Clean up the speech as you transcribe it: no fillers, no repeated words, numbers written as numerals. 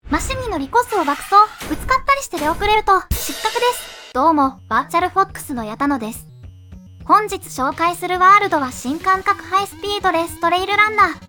マシンに乗りコースを爆走、ぶつかったりして出遅れると失格です。どうも、バーチャルフォックスの矢田野です。本日紹介するワールドは新感覚ハイスピードレーストレイルランナー。